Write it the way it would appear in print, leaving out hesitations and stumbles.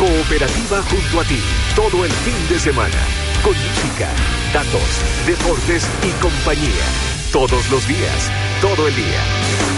Cooperativa junto a ti, todo el fin de semana, con música, datos, deportes y compañía. Todos los días, todo el día.